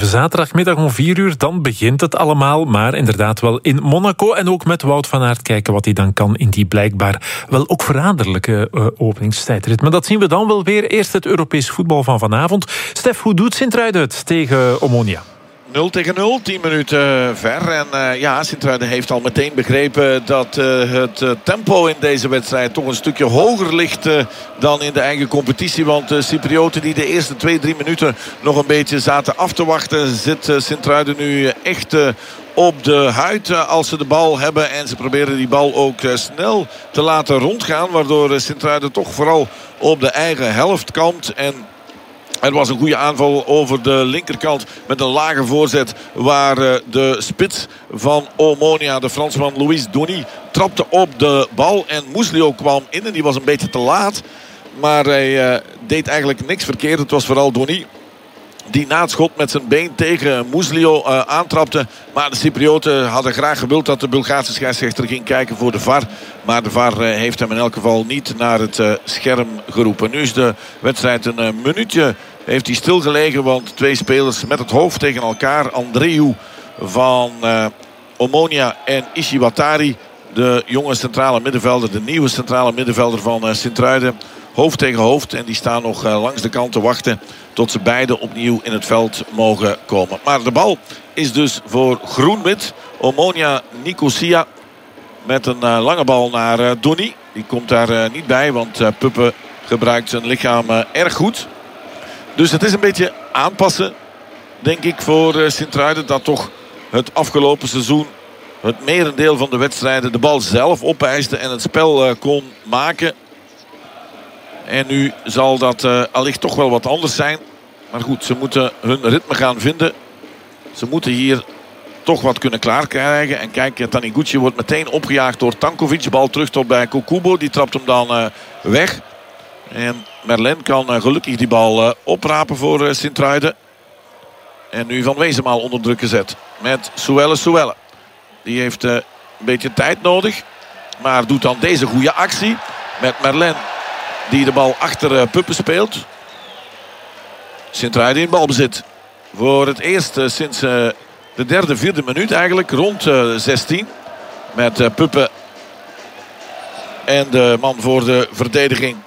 Zaterdagmiddag om 4:00, dan begint het allemaal. Maar inderdaad wel in Monaco. En ook met Wout van Aert kijken wat hij dan kan in die blijkbaar wel ook verraderlijke openingstijdrit. Maar dat zien we dan wel weer. Eerst het Europees voetbal van vanavond. Stef, hoe doet Sint-Truiden het tegen Omonia? 0-0, 10 minuten ver. En Sint-Truiden heeft al meteen begrepen dat het tempo in deze wedstrijd toch een stukje hoger ligt dan in de eigen competitie. Want de Cyprioten die de eerste 2-3 minuten nog een beetje zaten af te wachten, zit Sint-Truiden nu echt op de huid als ze de bal hebben. En ze proberen die bal ook snel te laten rondgaan. Waardoor Sint-Truiden toch vooral op de eigen helft kampt. En er was een goede aanval over de linkerkant met een lage voorzet waar de spits van Omonia, de Fransman Louis Donny, trapte op de bal. En Muslio kwam in en die was een beetje te laat. Maar hij deed eigenlijk niks verkeerd. Het was vooral Donny die na het schot met zijn been tegen Muslio aantrapte. Maar de Cyprioten hadden graag gewild dat de Bulgaarse scheidsrechter ging kijken voor de VAR. Maar de VAR heeft hem in elk geval niet naar het scherm geroepen. Nu is de wedstrijd een minuutje heeft hij stilgelegen. Want twee spelers met het hoofd tegen elkaar. Andreu van Omonia en Ishiwatari, de jonge centrale middenvelder, de nieuwe centrale middenvelder van Sint-Truiden. Hoofd tegen hoofd. En die staan nog langs de kant te wachten tot ze beiden opnieuw in het veld mogen komen. Maar de bal is dus voor groen-wit. Omonia Nicosia met een lange bal naar Donny. Die komt daar niet bij, want Puppe gebruikt zijn lichaam erg goed. Dus het is een beetje aanpassen, denk ik, voor Sint-Truiden, dat toch het afgelopen seizoen het merendeel van de wedstrijden de bal zelf opeiste en het spel kon maken. En nu zal dat allicht toch wel wat anders zijn. Maar goed, ze moeten hun ritme gaan vinden. Ze moeten hier toch wat kunnen klaarkrijgen. En kijk, Taniguchi wordt meteen opgejaagd door Tankovic. Bal terug tot bij Kokubo. Die trapt hem dan weg. En Merlin kan gelukkig die bal oprapen voor Sint-Truiden. En nu Van Wezenmaal onder druk gezet. Met Suelle. Die heeft een beetje tijd nodig. Maar doet dan deze goede actie. Met Merlin die de bal achter Puppe speelt. Sint-Truiden in balbezit. Voor het eerst sinds de derde, vierde minuut eigenlijk. Rond 16. Met Puppe. En de man voor de verdediging.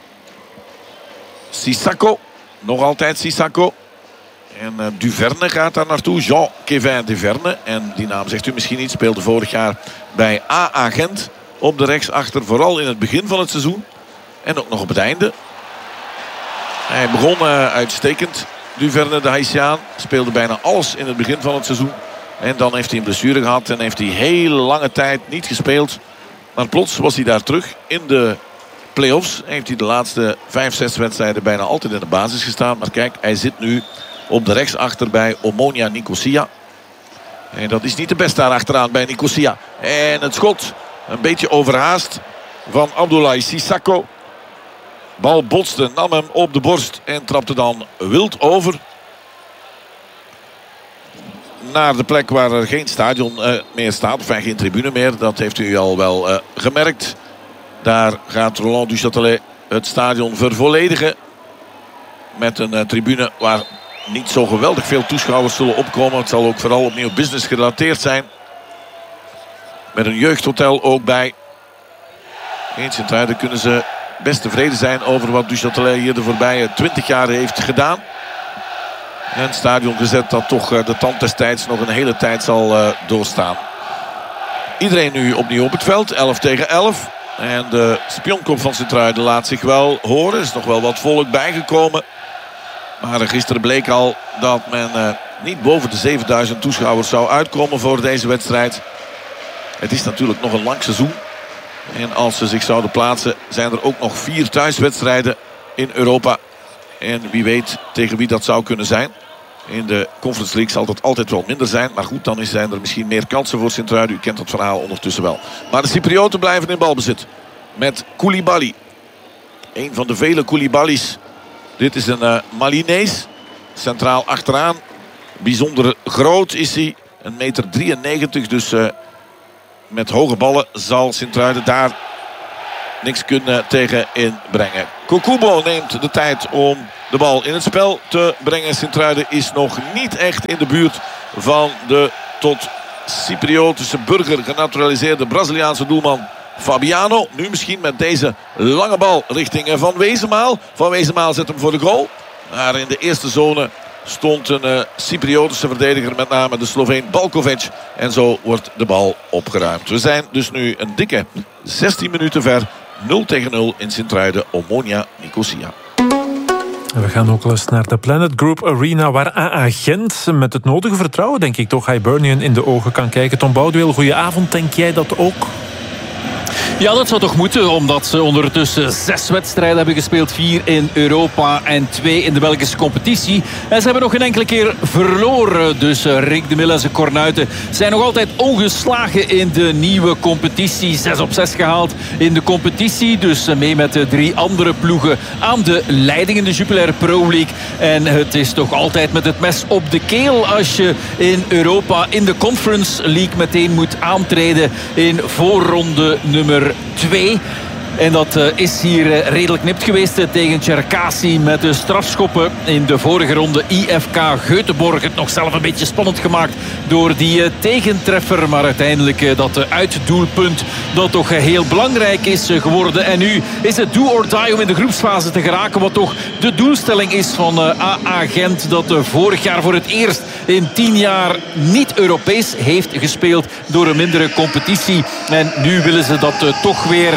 Sissako. Nog altijd Sissako. En Duverne gaat daar naartoe. Jean-Kévin Duverne. En die naam zegt u misschien niet. Speelde vorig jaar bij AA Gent. Op de rechtsachter. Vooral in het begin van het seizoen. En ook nog op het einde. Hij begon uitstekend. Duverne, de Haitiaan, speelde bijna alles in het begin van het seizoen. En dan heeft hij een blessure gehad. En heeft hij hele lange tijd niet gespeeld. Maar plots was hij daar terug in de play-offs. Heeft hij de laatste 5-6 wedstrijden bijna altijd in de basis gestaan. Maar kijk, hij zit nu op de rechtsachter bij Omonia Nicosia. En dat is niet de beste daar achteraan bij Nicosia. En het schot, een beetje overhaast, van Abdoulaye Sissako. Bal botste, nam hem op de borst en trapte dan wild over. Naar de plek waar er geen stadion meer staat. Of geen tribune meer. Dat heeft u al wel gemerkt. Daar gaat Roland Duchâtelet het stadion vervolledigen. Met een tribune waar niet zo geweldig veel toeschouwers zullen opkomen. Het zal ook vooral opnieuw business gerelateerd zijn. Met een jeugdhotel ook bij. In Sint-Truiden kunnen ze best tevreden zijn over wat Duchâtelet hier de voorbije 20 jaar heeft gedaan. Een stadion gezet dat toch de tand des tijds nog een hele tijd zal doorstaan. Iedereen nu opnieuw op het veld. 11 tegen 11. En de spionkop van Sint-Truiden laat zich wel horen. Er is nog wel wat volk bijgekomen. Maar gisteren bleek al dat men niet boven de 7000 toeschouwers zou uitkomen voor deze wedstrijd. Het is natuurlijk nog een lang seizoen. En als ze zich zouden plaatsen, zijn er ook nog 4 thuiswedstrijden in Europa. En wie weet tegen wie dat zou kunnen zijn. In de Conference League zal dat altijd wel minder zijn. Maar goed, dan zijn er misschien meer kansen voor Sint-Truiden. U kent het verhaal ondertussen wel. Maar de Cyprioten blijven in balbezit. Met Koulibaly. Een van de vele Koulibalys. Dit is een Malinees. Centraal achteraan. Bijzonder groot is hij. 1,93 meter. Dus met hoge ballen zal Sint-Truiden daar niks kunnen tegen inbrengen. Kokubo neemt de tijd om de bal in het spel te brengen. Sint-Truiden is nog niet echt in de buurt van de tot Cypriotische burger genaturaliseerde Braziliaanse doelman Fabiano. Nu misschien met deze lange bal richting Van Wezenmaal. Van Wezenmaal zet hem voor de goal. Maar in de eerste zone stond een Cypriotische verdediger, met name de Sloveen Balkovic. En zo wordt de bal opgeruimd. We zijn dus nu een dikke 16 minuten ver. 0-0 in Sint-Truiden, Omonia Nicosia. We gaan ook eens naar de Planet Group Arena, waar AA Gent met het nodige vertrouwen, denk ik toch, Hibernian in de ogen kan kijken. Tom Boudeweel, goedenavond. Denk jij dat ook? Ja, dat zou toch moeten, omdat ze ondertussen 6 wedstrijden hebben gespeeld. 4 in Europa en 2 in de Belgische competitie. En ze hebben nog geen enkele keer verloren. Dus Rick de Mille en zijn Kornuiten zijn nog altijd ongeslagen in de nieuwe competitie. 6 op 6 gehaald in de competitie. Dus mee met de 3 andere ploegen aan de leiding in de Jupiler Pro League. En het is toch altijd met het mes op de keel als je in Europa in de Conference League meteen moet aantreden in voorronde nummer 2. En dat is hier redelijk nipt geweest tegen Cherkasy met de strafschoppen in de vorige ronde. IFK Göteborg het nog zelf een beetje spannend gemaakt door die tegentreffer. Maar uiteindelijk dat uitdoelpunt dat toch heel belangrijk is geworden. En nu is het do or die om in de groepsfase te geraken. Wat toch de doelstelling is van AA Gent. Dat vorig jaar voor het eerst in 10 jaar niet Europees heeft gespeeld door een mindere competitie. En nu willen ze dat toch weer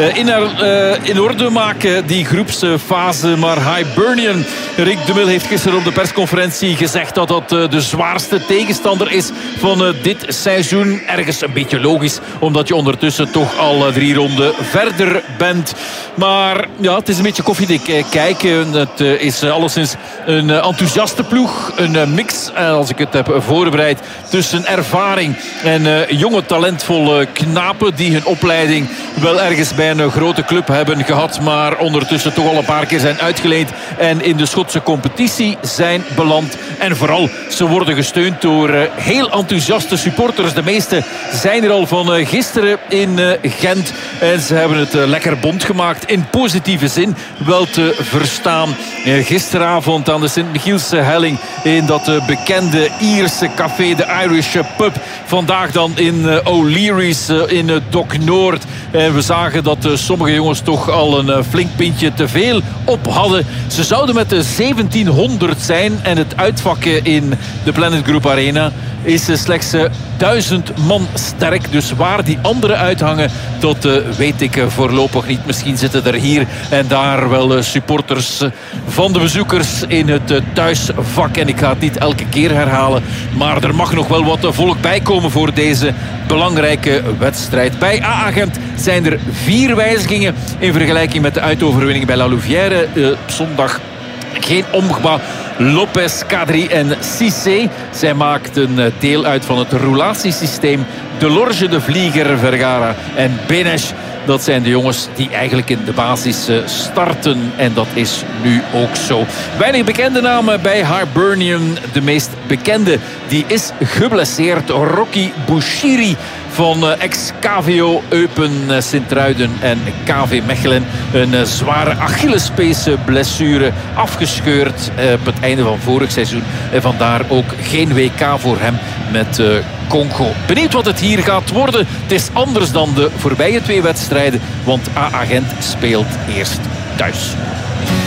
in orde maken, die groepsfase. Maar Hibernian, Rick de Mille heeft gisteren op de persconferentie gezegd dat dat de zwaarste tegenstander is van dit seizoen. Ergens een beetje logisch, omdat je ondertussen toch al 3 ronden verder bent. Maar ja, het is een beetje koffiedik kijken. Het is alleszins een enthousiaste ploeg. Een mix, als ik het heb voorbereid, tussen ervaring en jonge talentvolle knapen die hun opleiding wel ergens bij een grote club hebben gehad, maar ondertussen toch al een paar keer zijn uitgeleend en in de Schotse competitie zijn beland. En vooral, ze worden gesteund door heel enthousiaste supporters. De meeste zijn er al van gisteren in Gent. En ze hebben het lekker bond gemaakt, in positieve zin wel te verstaan. Gisteravond aan de Sint-Michielse helling in dat bekende Ierse café, de Irish Pub. Vandaag dan in O'Leary's in Dock Noord. En we zagen dat sommige jongens toch al een flink pintje te veel op hadden. Ze zouden met de 1700 zijn. En het uitvak in de Planet Group Arena is slechts 1000 man sterk. Dus waar die anderen uithangen, dat weet ik voorlopig niet. Misschien zitten er hier en daar wel supporters van de bezoekers in het thuisvak. En ik ga het niet elke keer herhalen. Maar er mag nog wel wat volk bijkomen voor deze belangrijke wedstrijd. Bij AA Gent zijn er 4 wijzigingen in vergelijking met de uitoverwinning bij La Louvière. Zondag geen Omgba, Lopez, Kadri en Cissé. Zij maakten deel uit van het roulatiesysteem. De Lorge, de Vlieger, Vergara en Benes. Dat zijn de jongens die eigenlijk in de basis starten. En dat is nu ook zo. Weinig bekende namen bij Hibernian. De meest bekende, die is geblesseerd. Rocky Bouchiri van ex-KVO Eupen, Sint-Truiden en KV Mechelen. Een zware Achillespeesblessure, afgescheurd op het einde van vorig seizoen. En vandaar ook geen WK voor hem met Congo. Benieuwd wat het hier gaat worden. Het is anders dan de voorbije 2 wedstrijden, want AA Gent speelt eerst thuis.